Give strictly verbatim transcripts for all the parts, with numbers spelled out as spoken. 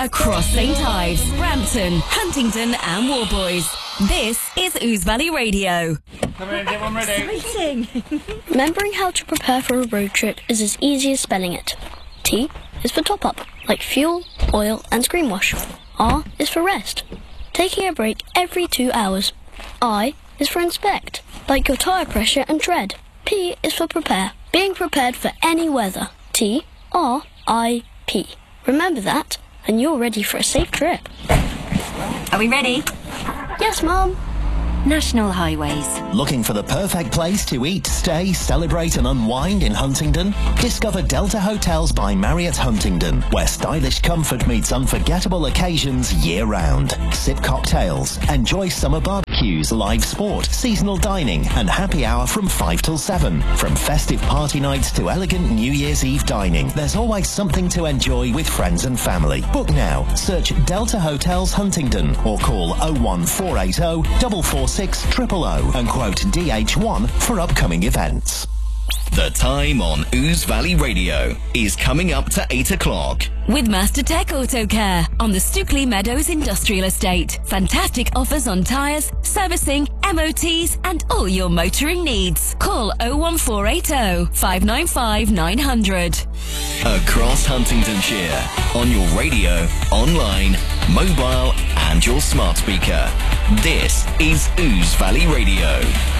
across Saint Ives, Brampton, Huntingdon and Warboys. This is Ouse Valley Radio. Come in, everyone ready? Exciting! Remembering how to prepare for a road trip is as easy as spelling it. T is for top-up, like fuel, oil and screen wash. R is for rest, taking a break every two hours. I is for inspect, like your tyre pressure and tread. P is for prepare, being prepared for any weather. T, R, I, P. Remember that, and you're ready for a safe trip. Are we ready? Yes, Mum. National Highways. Looking for the perfect place to eat, stay, celebrate and unwind in Huntingdon? Discover Delta Hotels by Marriott Huntingdon, where stylish comfort meets unforgettable occasions year-round. Sip cocktails, enjoy summer barbecues, live sport, seasonal dining and happy hour from five till seven. From festive party nights to elegant New Year's Eve dining, there's always something to enjoy with friends and family. Book now. Search Delta Hotels Huntingdon or call oh one four eight oh, four four six zero zero zero and quote D H one for upcoming events. The time on Ouse Valley Radio is coming up to eight o'clock. With Master Tech Auto Care on the Stookley Meadows Industrial Estate. Fantastic offers on tyres, servicing, M O Ts and all your motoring needs. Call oh one four eight oh, five nine five, nine hundred. Across Huntingdonshire, on your radio, online, mobile and your smart speaker. This is Ouse Valley Radio.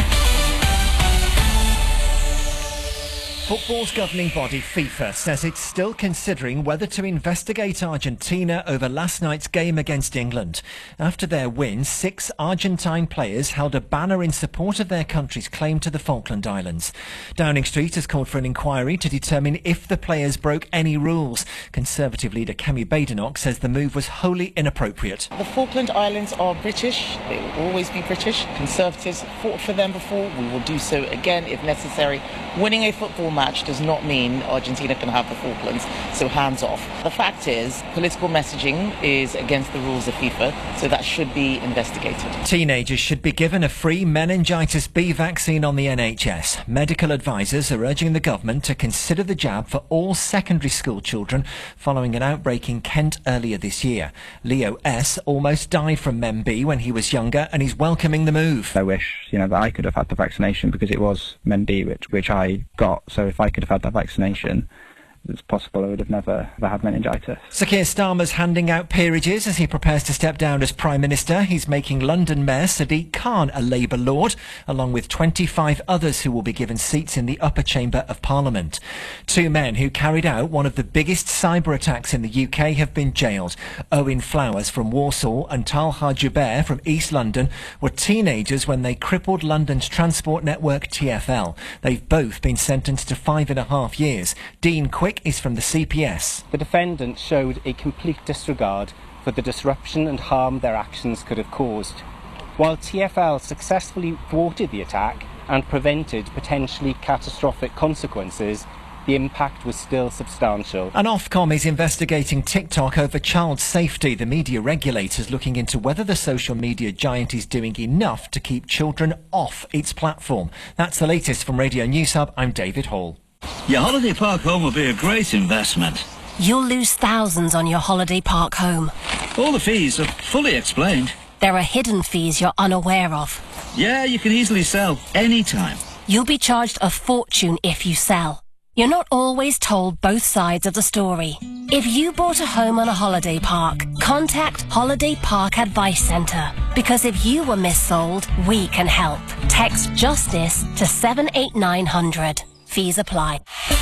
Football's governing body, FIFA, says it's still considering whether to investigate Argentina over last night's game against England. After their win, six Argentine players held a banner in support of their country's claim to the Falkland Islands. Downing Street has called for an inquiry to determine if the players broke any rules. Conservative leader Kemi Badenoch says the move was wholly inappropriate. The Falkland Islands are British. They will always be British. Conservatives fought for them before. We will do so again if necessary. Winning a football match does not mean Argentina can have the Falklands, so hands off. The fact is, political messaging is against the rules of FIFA, so that should be investigated. Teenagers should be given a free meningitis B vaccine on the N H S. Medical advisors are urging the government to consider the jab for all secondary school children following an outbreak in Kent earlier this year. Leo S. almost died from M E M B when he was younger, and he's welcoming the move. I wish, you know, that I could have had the vaccination because it was M E M B which, which I got, so if I could have had that vaccination, it's possible I would have never ever had meningitis. Sir Keir Starmer's handing out peerages as he prepares to step down as Prime Minister. He's making London Mayor Sadiq Khan a Labour Lord, along with twenty-five others who will be given seats in the upper chamber of Parliament. Two men who carried out one of the biggest cyber attacks in the U K have been jailed. Owen Flowers from Warsaw and Talha Jubair from East London were teenagers when they crippled London's transport network T F L. They've both been sentenced to five and a half years. Dean Quick is from the C P S. The defendant showed a complete disregard for the disruption and harm their actions could have caused. While T F L successfully thwarted the attack and prevented potentially catastrophic consequences, the impact was still substantial. And Ofcom is investigating TikTok over child safety. The media regulator's looking into whether the social media giant is doing enough to keep children off its platform. That's the latest from Radio News Hub. I'm David Hall. Your holiday park home will be a great investment. You'll lose thousands on your holiday park home. All the fees are fully explained. There are hidden fees you're unaware of. Yeah, you can easily sell any time. You'll be charged a fortune if you sell. You're not always told both sides of the story. If you bought a home on a holiday park, contact Holiday Park Advice Centre. Because if you were missold, we can help. Text JUSTICE to seven eight nine hundred. Fees apply.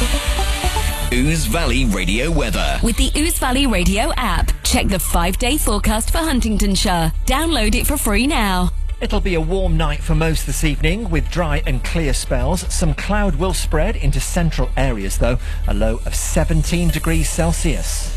Ouse Valley Radio weather. With the Ouse Valley Radio app, check the five-day forecast for Huntingdonshire. Download it for free now. It'll be a warm night for most this evening with dry and clear spells. Some cloud will spread into central areas though, a low of seventeen degrees Celsius.